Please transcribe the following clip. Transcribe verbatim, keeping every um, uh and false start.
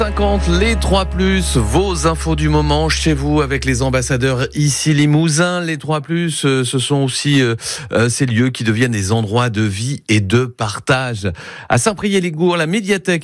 cinquante, les trois plus, vos infos du moment chez vous avec les ambassadeurs ici Limousin. Les trois plus, euh, ce sont aussi euh, euh, ces lieux qui deviennent des endroits de vie et de partage. À Saint-Priest-les-Gours, la médiathèque